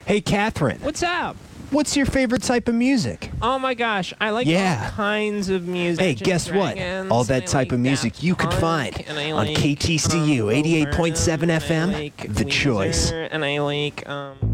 Hey, Catherine, What's up? what's your favorite type of music? Oh my gosh, I like Yeah. all kinds of music. Hey, guess what? All that type of music you could find on KTCU 88.7 FM, The Choice. And I like